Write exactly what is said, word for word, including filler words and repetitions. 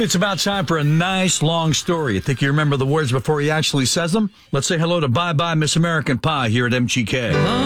It's about time for a nice long story. I think you remember the words before he actually says them? Let's say hello to Bye Bye Miss American Pie here at M G K.